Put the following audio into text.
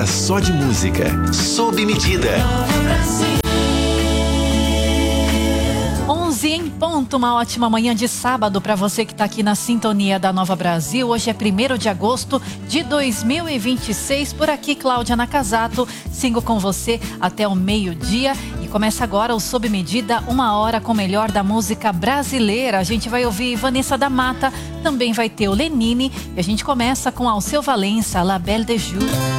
hora só de música. Sob medida. 11 em ponto, uma ótima manhã de sábado para você que está aqui na sintonia da Nova Brasil. Hoje é 1º de agosto de 2026. Por aqui, Cláudia Nakazato, sigo com você até o meio-dia e começa agora o Sob Medida, uma hora com o melhor da música brasileira. A gente vai ouvir Vanessa da Mata, também vai ter o Lenine e a gente começa com Alceu Valença, La Belle de Jour.